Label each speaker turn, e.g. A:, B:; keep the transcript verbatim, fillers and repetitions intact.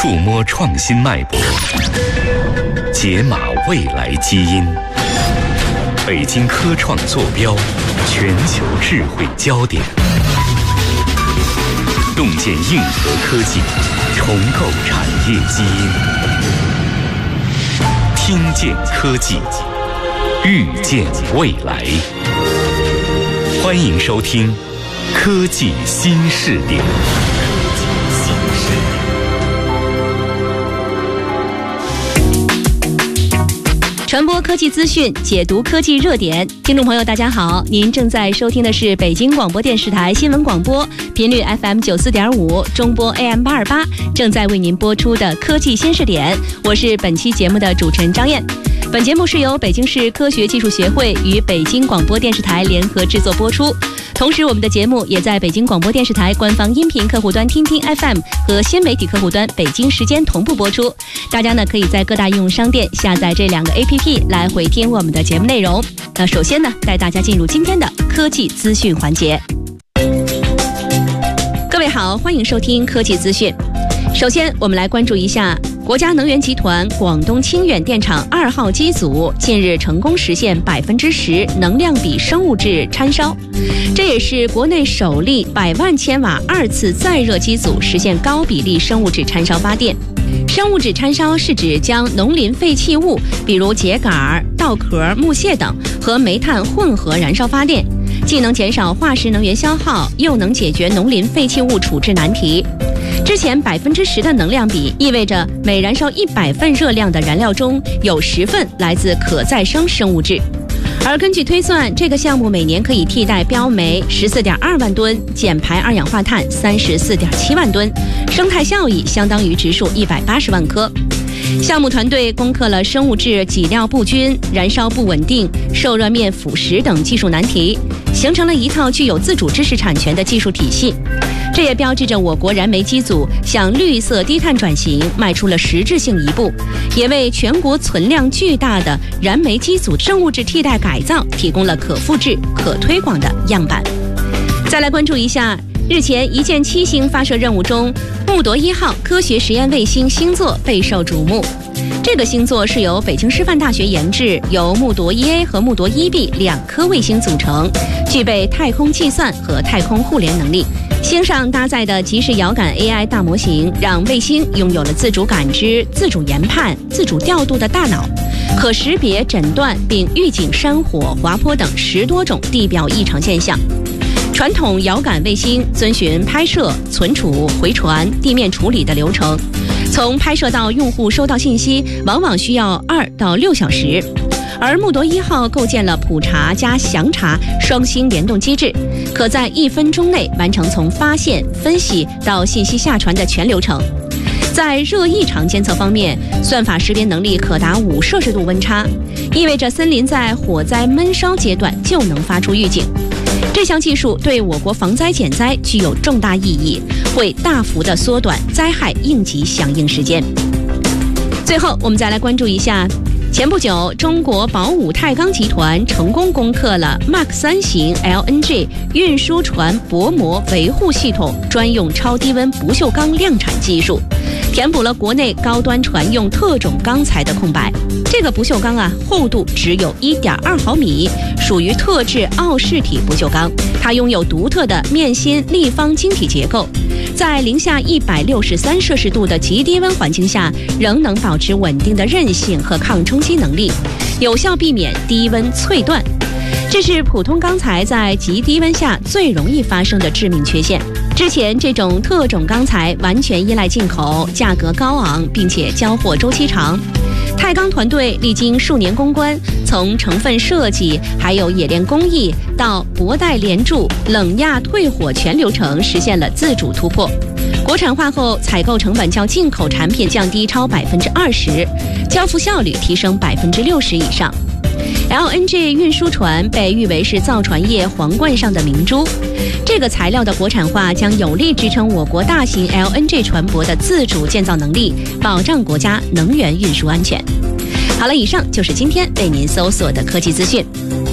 A: 触摸创新脉搏，解码未来基因。北京科创坐标，全球智慧焦点。洞见硬核科技，重构产业基因。听见科技，预见未来。欢迎收听《科技新视点》。
B: 传播科技资讯，解读科技热点。听众朋友大家好，您正在收听的是北京广播电视台新闻广播，频率 F M 九四点五，中波 A M 八二八，正在为您播出的科技新视点。我是本期节目的主持人张燕。本节目是由北京市科学技术协会与北京广播电视台联合制作播出。同时，我们的节目也在北京广播电视台官方音频客户端听听 F M 和新媒体客户端北京时间同步播出。大家呢可以在各大应用商店下载这两个 A P P 来回听我们的节目内容。那首先呢，带大家进入今天的科技资讯环节。各位好，欢迎收听科技资讯。首先，我们来关注一下国家能源集团广东清远电厂二号机组近日成功实现百分之十能量比生物质掺烧，这也是国内首例百万千瓦二次再热机组实现高比例生物质掺烧发电。生物质掺烧是指将农林废弃物，比如秸秆、稻壳、木屑等和煤炭混合燃烧发电，既能减少化石能源消耗，又能解决农林废弃物处置难题。之前百分之十的能量比意味着每燃烧一百份热量的燃料中有十份来自可再生生物质，而根据推算，这个项目每年可以替代标煤十四点二万吨，减排二氧化碳三十四点七万吨，生态效益相当于植树一百八十万棵。项目团队攻克了生物质给料不均、燃烧不稳定、受热面腐蚀等技术难题，形成了一套具有自主知识产权的技术体系。这也标志着我国燃煤机组向绿色低碳转型迈出了实质性一步，也为全国存量巨大的燃煤机组生物质替代改造提供了可复制、可推广的样板。再来关注一下日前一箭七星发射任务中，木铎一号科学实验卫星星座备受瞩目。这个星座是由北京师范大学研制，由木铎一 A 和木铎一 B 两颗卫星组成，具备太空计算和太空互联能力。星上搭载的即时遥感 A I 大模型，让卫星拥有了自主感知、自主研判、自主调度的大脑，可识别、诊断并预警山火、滑坡等十多种地表异常现象。传统遥感卫星遵循拍摄、存储、回传、地面处理的流程，从拍摄到用户收到信息，往往需要二到六小时。而木铎一号构建了普查加详查双星联动机制，可在一分钟内完成从发现、分析到信息下传的全流程。在热异常监测方面，算法识别能力可达五摄氏度温差，意味着森林在火灾闷烧阶段就能发出预警。这项技术对我国防灾减灾具有重大意义，会大幅地缩短灾害应急响应时间。最后，我们再来关注一下前不久，中国宝武太钢集团成功攻克了 Mark 三型 L N G 运输船薄膜维护系统专用超低温不锈钢量产技术，填补了国内高端船用特种钢材的空白。这个不锈钢啊，厚度只有 一点二毫米，属于特制奥氏体不锈钢，它拥有独特的面心立方晶体结构，在零下一百六十三摄氏度的极低温环境下，仍能保持稳定的韧性和抗冲击能力，有效避免低温脆断。这是普通钢材在极低温下最容易发生的致命缺陷。之前这种特种钢材完全依赖进口，价格高昂，并且交货周期长。太钢团队历经数年攻关，从成分设计还有冶炼工艺到薄带连铸、冷压退火全流程实现了自主突破。国产化后，采购成本较进口产品降低超百分之二十，交付效率提升百分之六十以上。L N G 运输船被誉为是造船业皇冠上的明珠，这个材料的国产化将有力支撑我国大型 L N G 船舶的自主建造能力，保障国家能源运输安全。好了，以上就是今天为您搜索的科技资讯。